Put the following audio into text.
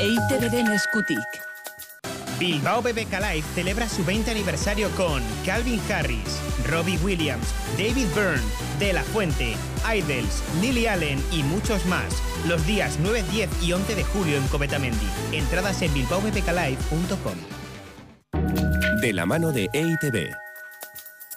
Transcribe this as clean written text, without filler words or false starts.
EITBren eskutik. Bilbao BBK Live celebra su 20 aniversario con Calvin Harris, Robbie Williams, David Byrne, De La Fuente, Idols, Lily Allen y muchos más. Los días 9, 10 y 11 de julio en Covetamendi. Entradas en bilbaobbklive.com. De la mano de EITB.